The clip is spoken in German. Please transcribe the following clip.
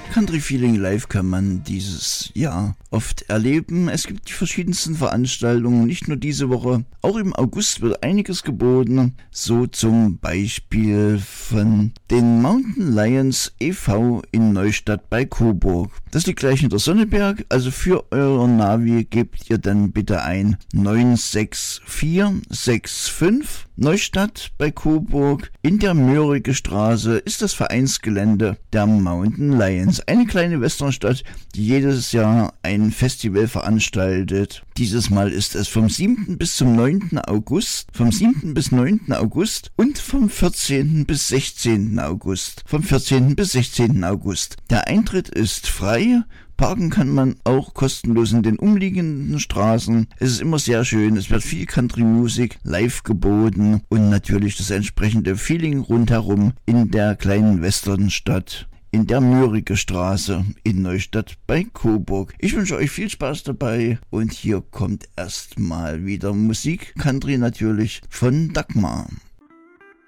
Country Feeling Live kann man dieses Jahr oft erleben. Es gibt die verschiedensten Veranstaltungen, nicht nur diese Woche. Auch im August wird einiges geboten. So zum Beispiel von den Mountain Lions e.V. in Neustadt bei Coburg. Das liegt gleich hinter Sonneberg. Also für euer Navi gebt ihr dann bitte ein 96465. Neustadt bei Coburg. In der Mörike Straße ist das Vereinsgelände der Mountain Lions. Eine kleine Westernstadt, die jedes Jahr ein Festival veranstaltet. Dieses Mal ist es vom 7. bis zum 9. August. Vom 7. bis 9. August und vom 14. bis 16. August. Vom 14. bis 16. August. Der Eintritt ist frei. Parken kann man auch kostenlos in den umliegenden Straßen. Es ist immer sehr schön, es wird viel Country-Musik live geboten und natürlich das entsprechende Feeling rundherum in der kleinen Westernstadt in der Mörike Straße in Neustadt bei Coburg. Ich wünsche euch viel Spaß dabei und hier kommt erstmal wieder Musik, Country natürlich, von Dagmar.